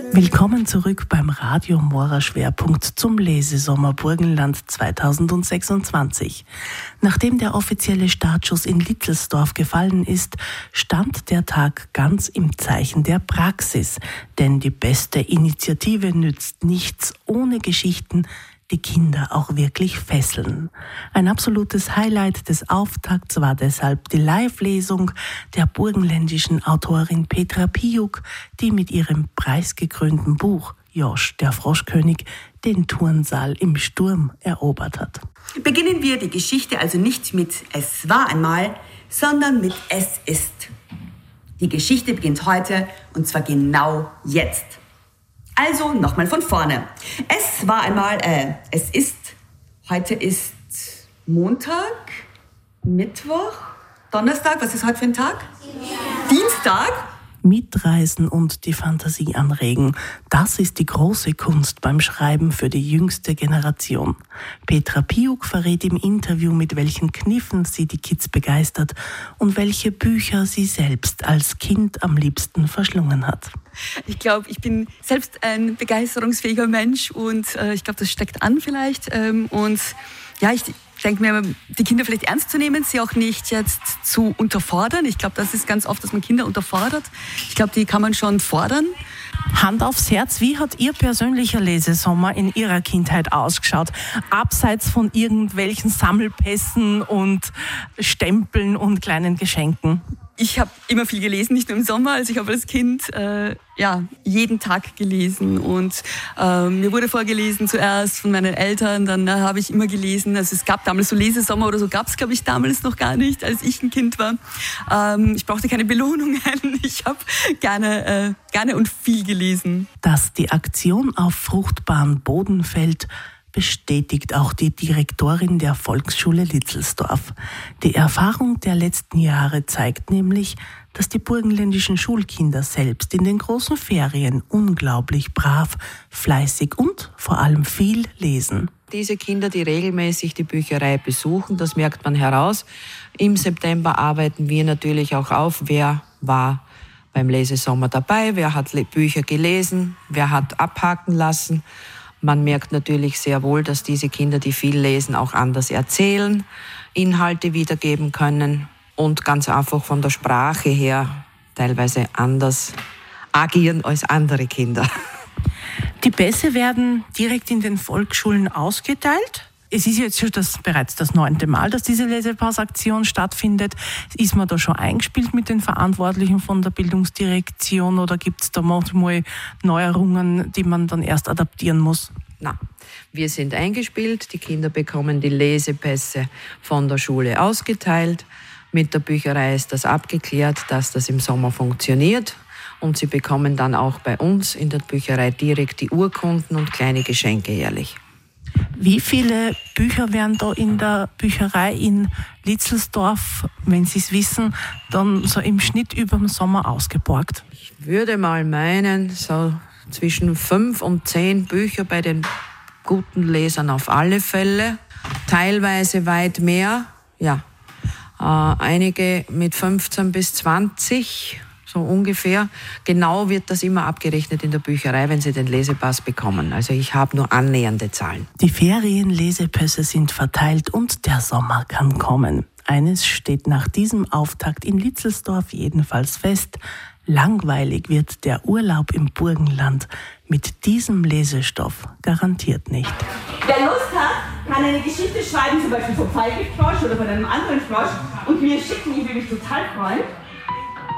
Willkommen zurück beim Radio Mora Schwerpunkt zum Lesesommer Burgenland 2026. Nachdem der offizielle Startschuss in Litzelsdorf gefallen ist, stand der Tag ganz im Zeichen der Praxis. Denn die beste Initiative nützt nichts ohne Geschichten, die Kinder auch wirklich fesseln. Ein absolutes Highlight des Auftakts war deshalb die Live-Lesung der burgenländischen Autorin Petra Piuk, die mit ihrem preisgekrönten Buch Josch, der Froschkönig, den Turnsaal im Sturm erobert hat. Beginnen wir die Geschichte also nicht mit Es war einmal, sondern mit Es ist. Die Geschichte beginnt heute und zwar genau jetzt. Also nochmal von vorne. Es war einmal, heute ist Montag, Mittwoch, Donnerstag, was ist heute für ein Tag? Dienstag. Mitreißen und die Fantasie anregen, das ist die große Kunst beim Schreiben für die jüngste Generation. Petra Piuk verrät im Interview, mit welchen Kniffen sie die Kids begeistert und welche Bücher sie selbst als Kind am liebsten verschlungen hat. Ich glaube, ich bin selbst ein begeisterungsfähiger Mensch und ich glaube, das steckt an vielleicht. Ich denke mir, die Kinder vielleicht ernst zu nehmen, sie auch nicht jetzt zu unterfordern. Ich glaube, das ist ganz oft, dass man Kinder unterfordert. Ich glaube, die kann man schon fordern. Hand aufs Herz, wie hat Ihr persönlicher Lesesommer in Ihrer Kindheit ausgeschaut? Abseits von irgendwelchen Sammelpässen und Stempeln und kleinen Geschenken. Ich habe immer viel gelesen, nicht nur im Sommer. Also ich habe als Kind jeden Tag gelesen und mir wurde vorgelesen zuerst von meinen Eltern, dann habe ich immer gelesen. Also es gab damals so Lesesommer oder so, gab es glaube ich damals noch gar nicht, als ich ein Kind war. Ich brauchte keine Belohnungen, ich habe gerne und viel gelesen. Dass die Aktion auf fruchtbaren Boden fällt, bestätigt auch die Direktorin der Volksschule Litzelsdorf. Die Erfahrung der letzten Jahre zeigt nämlich, dass die burgenländischen Schulkinder selbst in den großen Ferien unglaublich brav, fleißig und vor allem viel lesen. Diese Kinder, die regelmäßig die Bücherei besuchen, das merkt man heraus. Im September arbeiten wir natürlich auch auf, wer war beim Lesesommer dabei, wer hat Bücher gelesen, wer hat abhaken lassen. Man merkt natürlich sehr wohl, dass diese Kinder, die viel lesen, auch anders erzählen, Inhalte wiedergeben können und ganz einfach von der Sprache her teilweise anders agieren als andere Kinder. Die Pässe werden direkt in den Volksschulen ausgeteilt. Es ist jetzt schon bereits das 9. Mal, dass diese Lesepass-Aktion stattfindet. Ist man da schon eingespielt mit den Verantwortlichen von der Bildungsdirektion oder gibt es da manchmal Neuerungen, die man dann erst adaptieren muss? Na, wir sind eingespielt. Die Kinder bekommen die Lesepässe von der Schule ausgeteilt. Mit der Bücherei ist das abgeklärt, dass das im Sommer funktioniert. Und sie bekommen dann auch bei uns in der Bücherei direkt die Urkunden und kleine Geschenke jährlich. Wie viele Bücher werden da in der Bücherei in Litzelsdorf, wenn Sie es wissen, dann so im Schnitt über den Sommer ausgeborgt? Ich würde mal meinen, so zwischen 5 und 10 Bücher bei den guten Lesern auf alle Fälle. Teilweise weit mehr, ja. Einige mit 15 bis 20, so ungefähr. Genau wird das immer abgerechnet in der Bücherei, wenn Sie den Lesepass bekommen. Also ich habe nur annähernde Zahlen. Die Ferienlesepässe sind verteilt und der Sommer kann kommen. Eines steht nach diesem Auftakt in Litzelsdorf jedenfalls fest: langweilig wird der Urlaub im Burgenland mit diesem Lesestoff garantiert nicht. Wer Lust hat, kann eine Geschichte schreiben, zum Beispiel vom Falkenfrosch oder von einem anderen Frosch und mir schicken, ich würde mich total freuen.